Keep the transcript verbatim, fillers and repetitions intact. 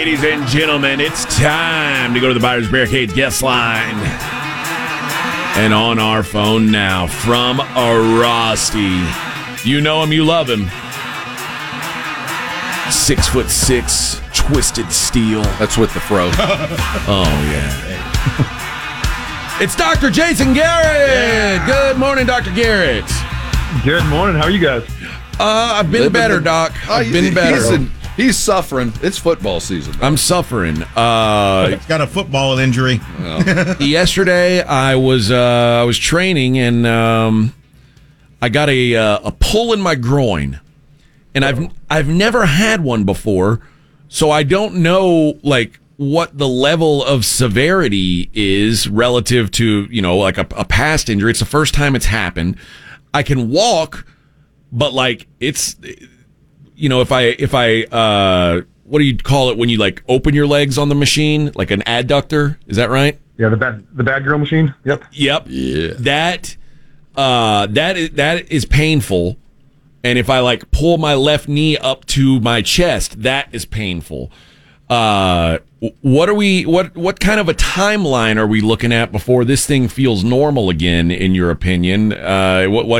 ladies and gentlemen, it's time to go to the Buyers Barricade guest line. And on our phone now, from Rosty. You know him, you love him. Six foot six, twisted steel. That's with the fro. Oh, yeah. It's Doctor Jason Garrett. Yeah. Good morning, Doctor Garrett. Good morning. How are you guys? Uh, I've been Living better, the, Doc. I've uh, been better. He's, in, he's suffering. It's football season. I'm suffering. Uh, He's got a football injury. Well. Yesterday, I was uh, I was training, and um, I got a uh, a pull in my groin, and I've I've never had one before, so I don't know like what the level of severity is relative to, you know, like a, a past injury. It's the first time it's happened. I can walk, but like it's, you know, if I, if I, uh, what do you call it when you like open your legs on the machine, like an adductor? Is that right? Yeah, the bad the bad girl machine. Yep. Yep. Yeah. That, uh, that is, that is painful. And if I like pull my left knee up to my chest, that is painful. Uh, what are we, what, what kind of a timeline are we looking at before this thing feels normal again, in your opinion? Uh, what, what